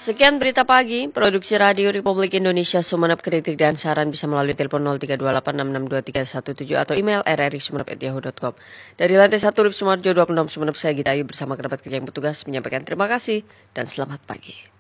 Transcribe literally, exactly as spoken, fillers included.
Sekian berita pagi, produksi Radio Republik Indonesia Sumeneb. Kritik dan saran bisa melalui telepon nol tiga dua delapan enam enam dua tiga satu tujuh atau email r r i sumeneb at yahoo dot com. Dari lantai satu Rip Sumarjo dua puluh enam Sumeneb, saya Gita Ayu bersama kerabat kerja yang bertugas menyampaikan terima kasih dan selamat pagi.